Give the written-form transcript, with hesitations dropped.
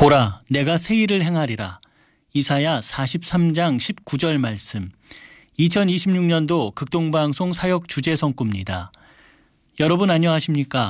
보라, 내가 새 일을 행하리라. 이사야 43장 19절 말씀. 2026년도 극동방송 사역 주제 성구입니다. 여러분 안녕하십니까?